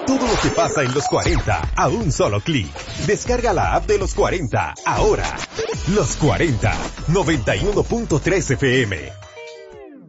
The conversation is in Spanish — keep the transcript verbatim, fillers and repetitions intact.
Todo lo que pasa en los cuarenta a un solo clic. Descarga la app de los cuarenta ahora. Los cuarenta, noventa y uno punto tres F M.